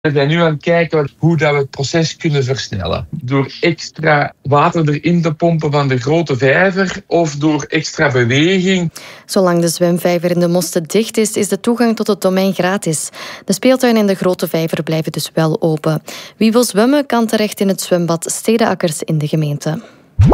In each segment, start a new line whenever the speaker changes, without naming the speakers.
We zijn nu aan het kijken hoe dat we het proces kunnen versnellen. Door extra water erin te pompen van de grote vijver of door extra beweging.
Zolang de zwemvijver in de Mosten dicht is, is de toegang tot het domein gratis. De speeltuin en de grote vijver blijven dus wel open. Wie wil zwemmen kan terecht in het zwembad Stedenakkers in de gemeente.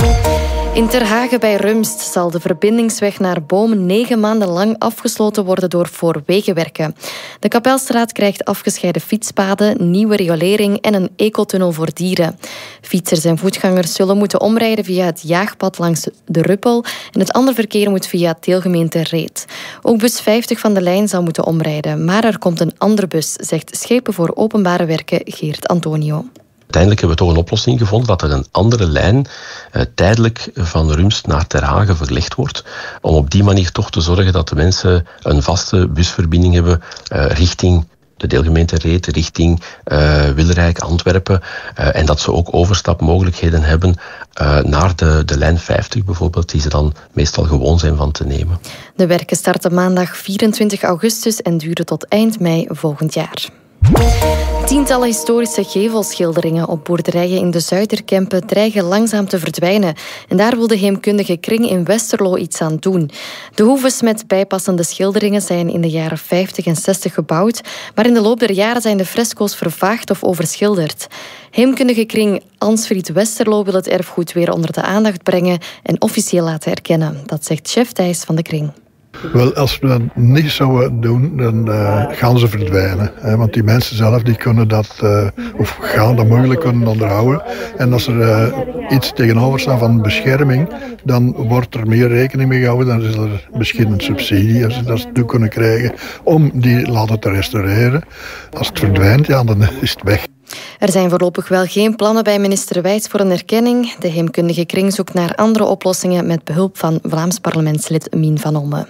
In Terhagen bij Rumst zal de verbindingsweg naar Boom 9 maanden lang afgesloten worden door voorwegenwerken. De Kapelstraat krijgt afgescheiden fietspaden, nieuwe riolering en een ecotunnel voor dieren. Fietsers en voetgangers zullen moeten omrijden via het jaagpad langs de Ruppel en het andere verkeer moet via deelgemeente Reet. Ook bus 50 van de lijn zal moeten omrijden, maar er komt een andere bus, zegt Schepen voor Openbare Werken Geert Antonio.
Uiteindelijk hebben we toch een oplossing gevonden dat er een andere lijn tijdelijk van Rumst naar Terhagen verlegd wordt. Om op die manier toch te zorgen dat de mensen een vaste busverbinding hebben richting de deelgemeente Reet, richting Wilrijk, Antwerpen. En dat ze ook overstapmogelijkheden hebben naar de lijn 50 bijvoorbeeld, die ze dan meestal gewoon zijn van te nemen.
De werken starten maandag 24 augustus en duren tot eind mei volgend jaar. Tientallen historische gevelschilderingen op boerderijen in de Zuiderkempen dreigen langzaam te verdwijnen. En daar wil de heemkundige kring in Westerlo iets aan doen. De hoeves met bijpassende schilderingen zijn in de jaren 50 en 60 gebouwd, maar in de loop der jaren zijn de fresco's vervaagd of overschilderd. Heemkundige kring Ansfried Westerlo wil het erfgoed weer onder de aandacht brengen en officieel laten erkennen. Dat zegt chef Thijs van de kring.
Wel, als we dat niet zouden doen, dan gaan ze verdwijnen. Want die mensen zelf die kunnen dat, of gaan dat moeilijk kunnen onderhouden. En als er iets tegenover staat van bescherming, dan wordt er meer rekening mee gehouden. Dan is er misschien een subsidie, als ze dat toe kunnen krijgen, om die laten te restaureren. Als het verdwijnt, ja, dan is het weg.
Er zijn voorlopig wel geen plannen bij minister Wijts voor een erkenning. De heemkundige kring zoekt naar andere oplossingen met behulp van Vlaams parlementslid Mien van Olme.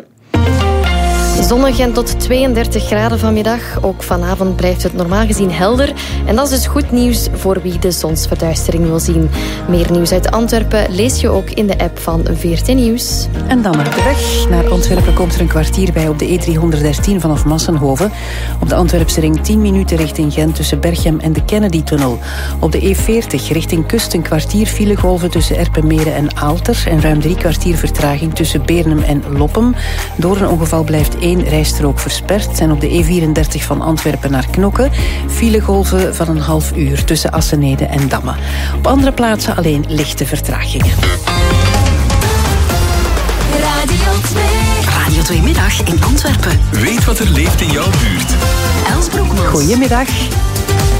Zonnig en tot 32 graden vanmiddag. Ook vanavond blijft het normaal gezien helder. En dat is dus goed nieuws voor wie de zonsverduistering wil zien. Meer nieuws uit Antwerpen lees je ook in de app van VRT Nieuws.
En dan de weg naar Antwerpen komt er een kwartier bij op de E313 vanaf Massenhoven. Op de Antwerpse ring 10 minuten richting Gent tussen Berchem en de Kennedy-tunnel. Op de E40 richting Kust een kwartier filegolven tussen Erpenmeren en Aalter. En ruim 3 kwartier vertraging tussen Beernem en Loppem. Door een ongeval blijft 1 rijstrook versperd. En op de E34 van Antwerpen naar Knokke filegolven van een half uur tussen Assenede en Damme. Op andere plaatsen alleen lichte vertragingen.
Radio 2 Middag in Antwerpen.
Weet wat er leeft in jouw buurt.
Els Broekmans.
Goedemiddag.